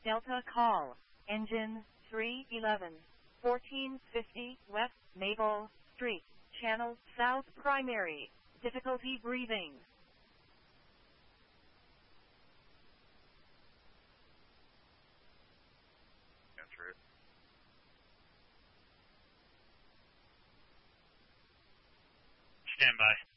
Delta call, engine 311, 1450 West Maple Street, channel south primary, difficulty breathing. Answer it. Stand by.